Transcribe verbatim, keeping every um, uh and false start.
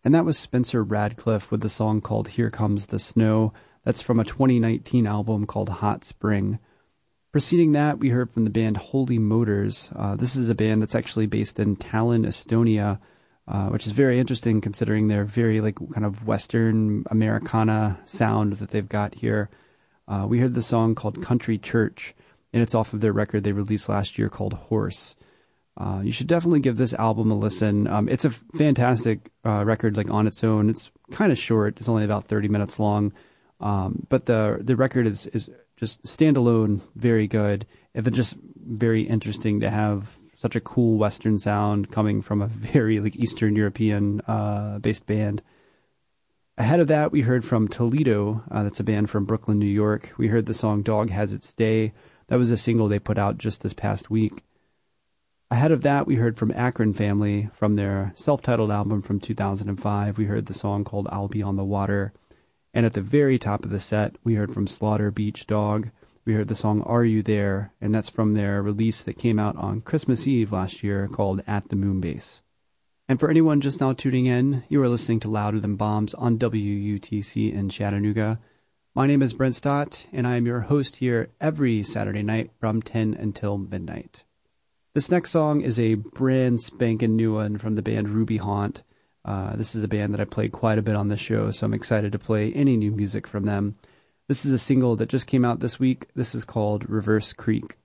And that was Spencer Radcliffe with the song called Here Comes the Snow. That's from a twenty nineteen album called Hot Spring. Preceding that, we heard from the band Holy Motors. Uh, this is a band that's actually based in Tallinn, Estonia, uh, which is very interesting considering their very like kind of Western Americana sound that they've got here. Uh, we heard the song called Country Church, and it's off of their record they released last year called Horse. Uh, you should definitely give this album a listen. Um, it's a fantastic uh, record, like on its own. It's kind of short; it's only about thirty minutes long, um, but the the record is is just standalone, very good, and then just very interesting to have such a cool Western sound coming from a very like Eastern European uh, based band. Ahead of that, we heard from Toledo. Uh, that's a band from Brooklyn, New York. We heard the song "Dog Has Its Day." That was a single they put out just this past week. Ahead of that, we heard from Akron Family from their self-titled album from two thousand five. We heard the song called I'll Be on the Water. And at the very top of the set, we heard from Slaughter Beach Dog. We heard the song Are You There? And that's from their release that came out on Christmas Eve last year called At the Moonbase. And for anyone just now tuning in, you are listening to Louder Than Bombs on W U T C in Chattanooga. My name is Brent Stott, and I am your host here every Saturday night from ten until midnight. This next song is a brand spanking new one from the band Ruby Haunt. Uh, this is a band that I played quite a bit on the show, so I'm excited to play any new music from them. This is a single that just came out this week. This is called Reverse Creek.